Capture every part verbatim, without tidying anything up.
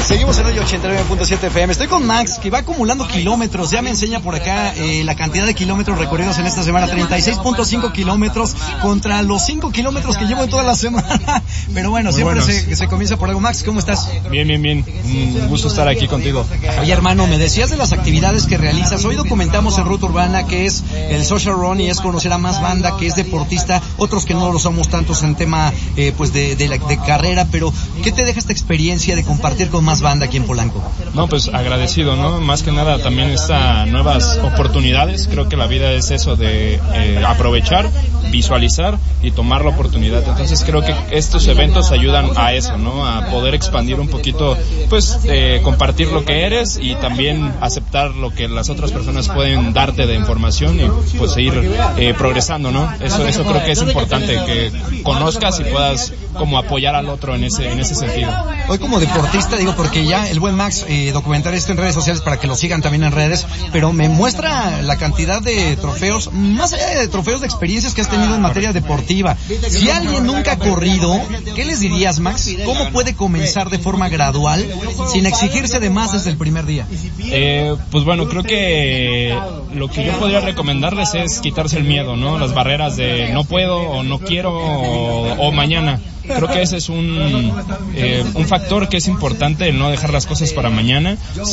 Seguimos en hoy ochenta y nueve punto siete F M. Estoy con Max, que va acumulando kilómetros. Ya me enseña por acá eh, la cantidad de kilómetros recorridos en esta semana. treinta y seis punto cinco kilómetros contra los cinco kilómetros que llevo en toda la semana. Pero bueno, Muy siempre se, se comienza por algo. Max, ¿cómo estás? Bien, bien, bien. Un gusto estar aquí contigo. Oye, hermano, me decías de las actividades que realizas. Hoy documentamos en Ruta Urbana que es el Social Run y es conocer a más banda que es deportista. Otros que no lo somos tantos en tema eh, pues de, de, la, de carrera. Pero, ¿qué te deja esta experiencia de compartir con más banda aquí en Polanco? No, pues agradecido, ¿no? Más que nada también estas nuevas oportunidades. Creo que la vida es eso de eh, aprovechar, visualizar y tomar la oportunidad. Entonces creo que estos eventos ayudan a eso, ¿no? A poder expandir un poquito, pues eh, compartir lo que eres y también aceptar lo que las otras personas pueden darte de información y pues seguir eh, progresando, ¿no? Eso, eso creo que es importante, que conozcas y puedas como apoyar al otro en ese, en ese sentido. Hoy como deportista, digo, porque ya el buen Max eh, documentar esto en redes sociales para que lo sigan también en redes, pero me muestra la cantidad de trofeos, más allá de trofeos de experiencias que has tenido en materia deportiva. Si alguien nunca ha corrido, ¿qué les dirías, Max? ¿Cómo puede comenzar de forma gradual sin exigirse de más desde el primer día? Eh, pues bueno, creo que lo que yo podría recomendarles es quitarse el miedo, ¿no? Las barreras de no puedo o no quiero o, o mañana. Creo que ese es un eh, un factor que es importante, el no dejar las cosas para mañana.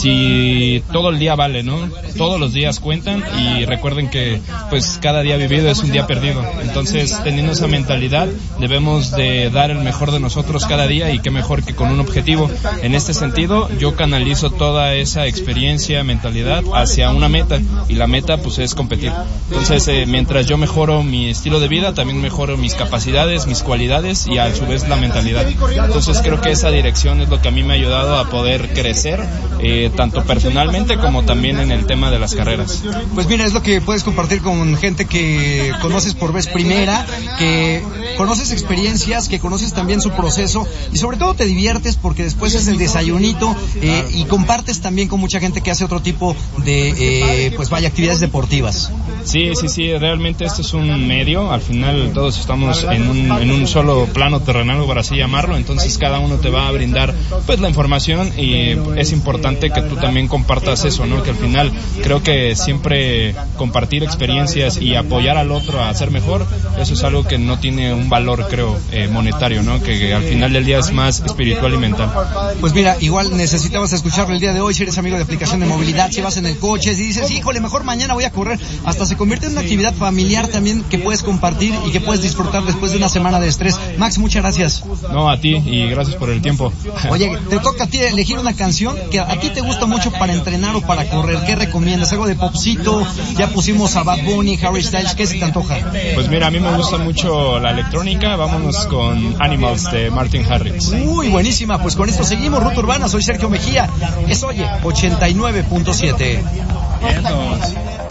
Si todo el día vale, ¿no? Todos los días cuentan y recuerden que pues cada día vivido es un día perdido. Entonces, teniendo esa mentalidad, debemos de dar el mejor de nosotros cada día y qué mejor que con un objetivo. En este sentido, yo canalizo toda esa experiencia, mentalidad hacia una meta y la meta pues es competir. Entonces, eh, mientras yo mejoro mi estilo de vida, también mejoro mis capacidades, mis cualidades y al su vez la mentalidad. Entonces creo que esa dirección es lo que a mí me ha ayudado a poder crecer, eh, tanto personalmente como también en el tema de las carreras. Pues mira, es lo que puedes compartir con gente que conoces por vez primera, que conoces experiencias, que conoces también su proceso y sobre todo te diviertes porque después es el desayunito eh, y compartes también con mucha gente que hace otro tipo de, eh, pues vaya, actividades deportivas. Sí, sí, sí, realmente este es un medio, al final todos estamos en un, en un solo plano terrenal, por así llamarlo, entonces cada uno te va a brindar pues la información y es importante que tú también compartas eso, ¿no? Que al final creo que siempre compartir experiencias y apoyar al otro a ser mejor, eso es algo que no tiene un valor, creo, eh, monetario, ¿no? Que, que al final del día es más espiritual y mental. Pues mira, igual necesitabas escucharlo el día de hoy, si eres amigo de aplicación de movilidad, si vas en el coche, si dices, híjole, mejor mañana voy a correr, hasta se convierte en una actividad familiar también que puedes compartir y que puedes disfrutar después de una semana de estrés. Max, muchas gracias. No, a ti y gracias por el tiempo. Oye, te toca a ti elegir una canción que a ti te gusta mucho para entrenar o para correr. ¿Qué recomiendas? ¿Algo de popcito? Ya pusimos a Bad Bunny, Harry Styles, ¿qué se te antoja? Pues mira, a mí me gusta mucho la electrónica, vámonos con Animals de Martin Garrix. Uy, buenísima, pues con esto seguimos Ruta Urbana, soy Sergio Mejía, es Oye ochenta y nueve punto siete. Bien,